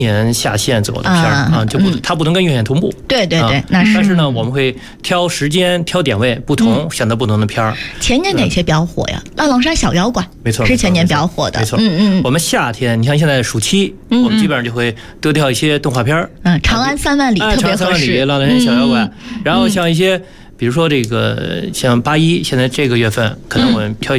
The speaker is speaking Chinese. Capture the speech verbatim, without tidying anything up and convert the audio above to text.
年下线走的片儿啊，就不它不能跟院线同步。 对对对，那是。但是呢，我们会挑时间、挑点位不同，选择不同的片儿。 前年哪些比较火呀？《浪山小妖怪》 没错， 是前年比较火的。 没错， 嗯嗯。 我们夏天，你像现在暑期，我们基本上就会多挑一些动画片儿。 嗯，《长安三万里》特别合适。 长安三万里，《浪山小妖怪》，然后像一些，比如说这个像八一，现在这个月份，可能我们挑一